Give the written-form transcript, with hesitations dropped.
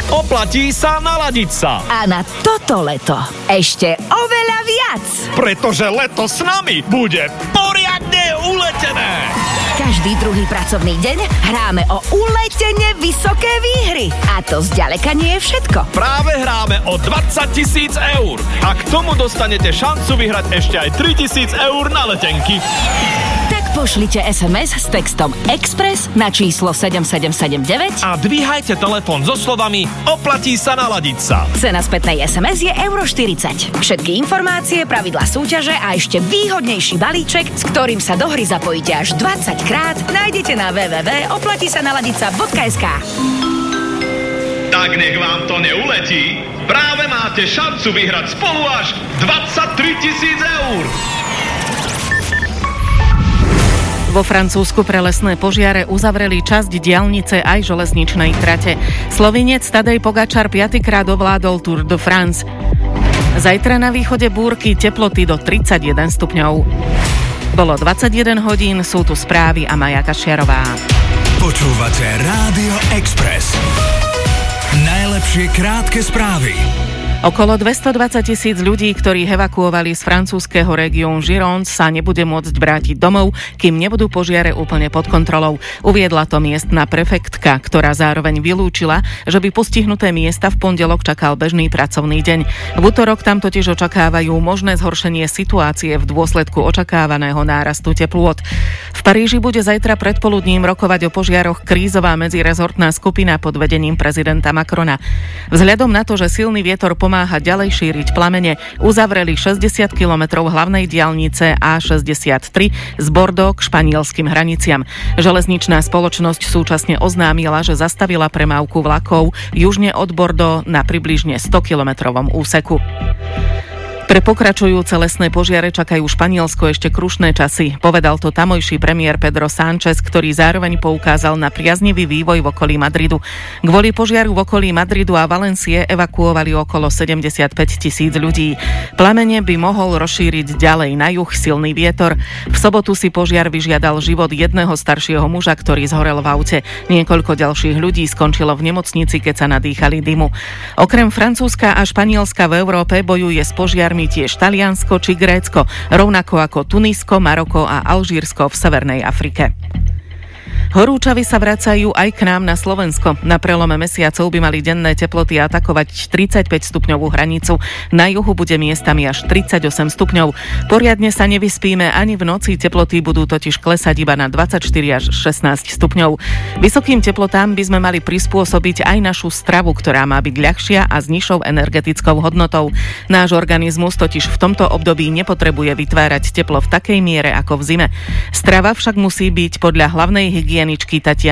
Oplatí sa naladiť sa. A na toto leto ešte oveľa viac. Pretože leto s nami bude poriadne uletené. Každý druhý pracovný deň hráme o uletene vysoké výhry. A to zďaleka nie je všetko. Práve hráme o 20 000 eur. A k tomu dostanete šancu vyhrať ešte aj 3 000 eur na letenky. Tak pošlite SMS s textom Express na číslo 7779 a dvíhajte telefón so slovami Oplatí sa naladiť sa. Cena spätnej SMS je €40. Všetky informácie, pravidlá súťaže a ešte výhodnejší balíček, s ktorým sa do hry zapojíte až 20 krát, nájdete na www.oplatisanaladica.sk. Tak nech vám to neuletí. Práve máte šancu vyhrať spolu až 23 000 eur. Vo Francúzsku pre lesné požiare uzavreli časť diaľnice aj železničnej trate. Slovinec Tadej Pogačar 5-krát ovládol Tour de France. Zajtra na východe búrky, teploty do 31 stupňov. Bolo 21 hodín, sú tu správy a Maja Kašiarová. Počúvate Rádio Express. Najlepšie krátke správy. Okolo 220 000 ľudí, ktorých evakuovali z francúzskeho regiónu Gironde, sa nebude môcť vrátiť domov, kým nebudú požiare úplne pod kontrolou. Uviedla to miestna prefektka, ktorá zároveň vylúčila, že by postihnuté miesta v pondelok čakal bežný pracovný deň. V utorok tam totiž očakávajú možné zhoršenie situácie v dôsledku očakávaného nárastu teplôt. V Paríži bude zajtra predpoludním rokovať o požiaroch krízová medzirezortná skupina pod vedením prezidenta Macrona. Vzhľadom na to, že silný vietor pomáha ďalej šíriť plamene, uzavreli 60 kilometrov hlavnej diaľnice A63 z Bordeaux k španielskym hraniciam. Železničná spoločnosť súčasne oznámila, že zastavila premávku vlakov južne od Bordeaux na približne 100-kilometrovom úseku. Pre pokračujúce lesné požiare čakajú Španielsko ešte krušné časy. Povedal to tamojší premiér Pedro Sánchez, ktorý zároveň poukázal na priaznivý vývoj v okolí Madridu. Kvôli požiaru v okolí Madridu a Valencie evakuovali okolo 75 000 ľudí. Plamene by mohol rozšíriť ďalej na juh silný vietor. V sobotu si požiar vyžiadal život jedného staršieho muža, ktorý zhorel v aute. Niekoľko ďalších ľudí skončilo v nemocnici, keď sa nadýchali dymu. Okrem Francúzska a Španielska v Európe bojuje s požiarmi tiež Taliansko či Grécko, rovnako ako Tunisko, Maroko a Alžírsko v Severnej Afrike. Horúčavy sa vracajú aj k nám na Slovensko. Na prelome mesiacov by mali denné teploty atakovať 35 stupňovú hranicu. Na juhu bude miestami až 38 stupňov. Poriadne sa nevyspíme ani v noci, teploty budú totiž klesať iba na 24 až 16 stupňov. Vysokým teplotám by sme mali prispôsobiť aj našu stravu, ktorá má byť ľahšia a s nižšou energetickou hodnotou. Náš organizmus totiž v tomto období nepotrebuje vytvárať teplo v takej miere ako v zime. Strava však musí byť podľa hlavnej hygieničky